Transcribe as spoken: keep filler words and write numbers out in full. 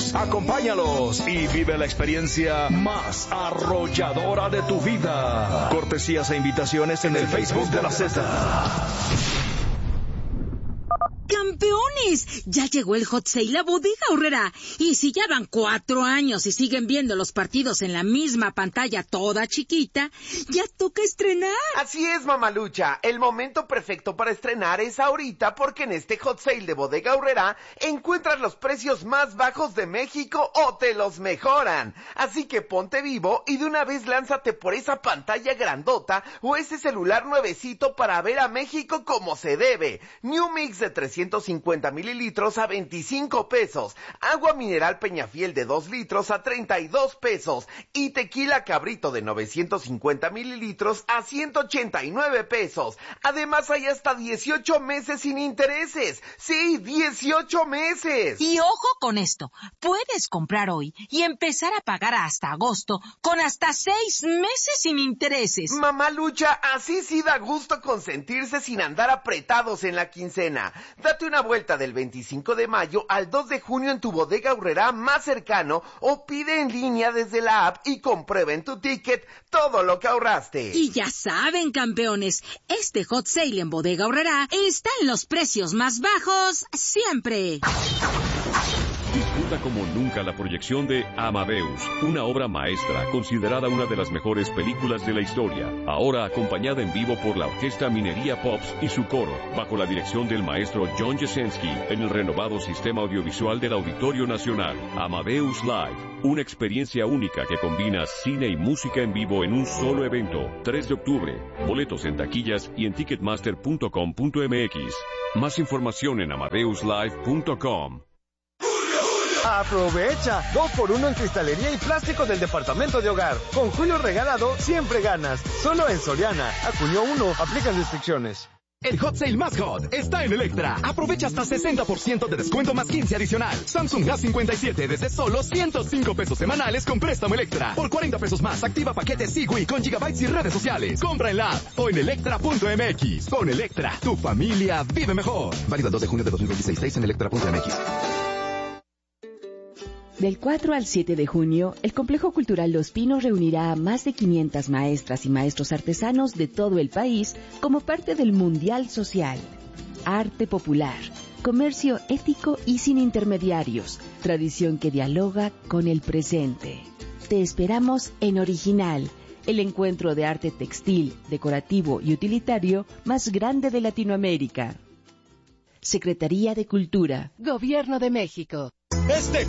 Amadeus. Acompáñalos y vive la experiencia más arrolladora de tu vida. Cortesías e invitaciones en el Facebook de la Z. ¡Campeones! Ya llegó el Hot Sale a Bodega Aurrerá. Y si ya van cuatro años y siguen viendo los partidos en la misma pantalla toda chiquita, ya toca estrenar. Así es, mamalucha. El momento perfecto para estrenar es ahorita, porque en este Hot Sale de Bodega Aurrerá encuentras los precios más bajos de México o te los mejoran. Así que ponte vivo y de una vez lánzate por esa pantalla grandota o ese celular nuevecito para ver a México como se debe. New Mix de trescientos cincuenta mililitros a veinticinco pesos, agua mineral Peñafiel de dos litros a treinta y dos pesos y tequila Cabrito de novecientos cincuenta mililitros a ciento ochenta y nueve pesos. Además hay hasta dieciocho meses sin intereses. Sí, dieciocho meses. Y ojo con esto, puedes comprar hoy y empezar a pagar hasta agosto con hasta seis meses sin intereses. Mamalucha, así sí da gusto consentirse sin andar apretados en la quincena. Date una vuelta del veinticinco de mayo al dos de junio en tu Bodega Aurrerá más cercano o pide en línea desde la app y comprueba en tu ticket todo lo que ahorraste. Y ya saben, campeones, este Hot Sale en Bodega Aurrerá está en los precios más bajos siempre. Disfruta como nunca la proyección de Amadeus, una obra maestra considerada una de las mejores películas de la historia, ahora acompañada en vivo por la Orquesta Minería Pops y su coro, bajo la dirección del maestro John Jasenski, en el renovado sistema audiovisual del Auditorio Nacional. Amadeus Live, una experiencia única que combina cine y música en vivo en un solo evento. tres de octubre, boletos en taquillas y en ticketmaster punto com punto m x. Más información en amadeus live punto com. ¡Aprovecha! dos por uno en cristalería y plástico del departamento de hogar. Con Julio regalado, siempre ganas. Solo en Soriana. A junio uno, aplican restricciones. El Hot Sale más hot está en Electra. Aprovecha hasta sesenta por ciento de descuento más quince adicional. Samsung A cincuenta y siete desde solo ciento cinco pesos semanales con préstamo Electra. Por cuarenta pesos más, activa paquete Sigui con gigabytes y redes sociales. Compra en la app o en electra punto m x. Con Electra, tu familia vive mejor. Válido el dos de junio de dos mil veintiséis en electra punto m x. Del cuatro al siete de junio, el Complejo Cultural Los Pinos reunirá a más de quinientas maestras y maestros artesanos de todo el país como parte del Mundial Social. Arte popular, comercio ético y sin intermediarios, tradición que dialoga con el presente. Te esperamos en Original, el encuentro de arte textil, decorativo y utilitario más grande de Latinoamérica. Secretaría de Cultura, Gobierno de México. Este